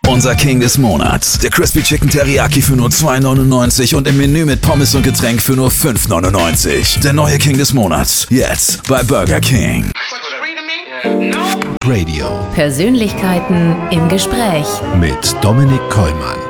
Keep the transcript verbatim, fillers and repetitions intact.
Unser King des Monats. Der Crispy Chicken Teriyaki für nur zwei neunundneunzig und im Menü mit Pommes und Getränk für nur fünf neunundneunzig. Der neue King des Monats. Jetzt bei Burger King. Radio. Persönlichkeiten im Gespräch. Mit Dominik Kollmann.